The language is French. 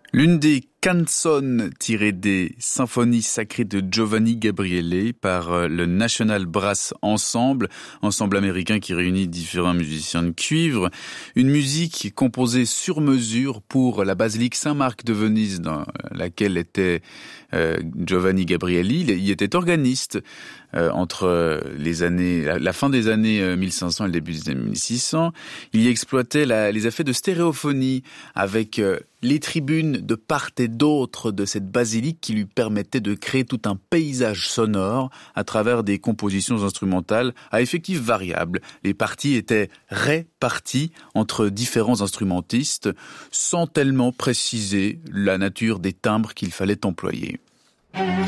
L'une des canzone tirée des symphonies sacrées de Giovanni Gabriele par le National Brass Ensemble, ensemble américain qui réunit différents musiciens de cuivre. Une musique composée sur mesure pour la basilique Saint-Marc de Venise dans laquelle était Giovanni Gabriele. Il y était organiste entre la fin des années 1500 et le début des années 1600. Il y exploitait les effets de stéréophonie avec les tribunes de part et d'autre de cette basilique qui lui permettaient de créer tout un paysage sonore à travers des compositions instrumentales à effectifs variables. Les parties étaient réparties entre différents instrumentistes sans tellement préciser la nature des timbres qu'il fallait employer.